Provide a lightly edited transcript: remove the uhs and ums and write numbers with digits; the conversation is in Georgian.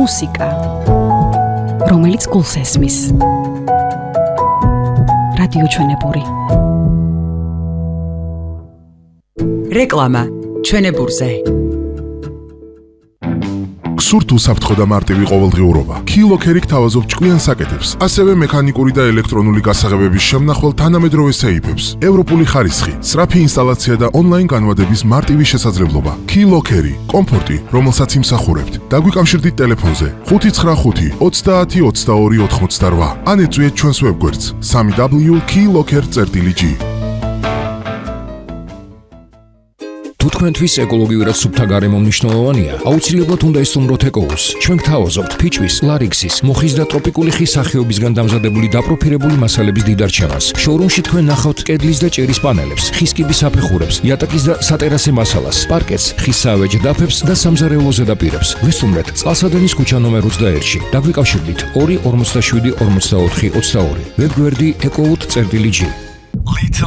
მუსიკა, რომელიც გულს ესმის. რადიო ჩვენებური. რეკლამა ჩვენებურზე. გსურთ უსაფრთხო და მარტივი ყოველდღიურობა. KeyLocker-ი გთავაზობ ჭკვიან საკეთებს, ასევე მექანიკური და ელექტრონული გასაღებების შემნახვალ თანამედროვე სეიფებს, ევროპული ხარისხი, სწრაფი ინსტალაცია და ონლაინ განმადების მარტივი შესაძლებლობა. KeyLocker-ი, კომფორტი, რომელსაც იმსახურებთ. დაგვიკავშირდით ტელეფონზე 595 30 22 88 ან ეწვიეთ ჩვენს ვებგვერდს www.keylocker.gr. თუ თქვენთვის ეკოლოგიურად სუფთა გარემო მნიშვნელოვანია, აუცილებლად უნდა ისტუმროთ ეკოუს. ჩვენ გთავაზობთ ფიჭვის, ლარიქსის, მუხის და ტროპიკული ხის სახეობისგან დამზადებული დაპროფილებული მასალების დიდარჩევას. შოურუმში თქვენ ნახავთ კედლის და ჭერის პანელებს, ხის კიბის საფეხურებს, იატაკის და სატერასე მასალას, პარკეტს, ხის სავეჯ დაფებს და სამზარეულო ზედაპირებს. ვისტუმრეთ წყალსადენის ქუჩა ნომერ 21-ში. დაგვიკავშირდით 2 47 44 22. ვებგვერდი ecowood.gr.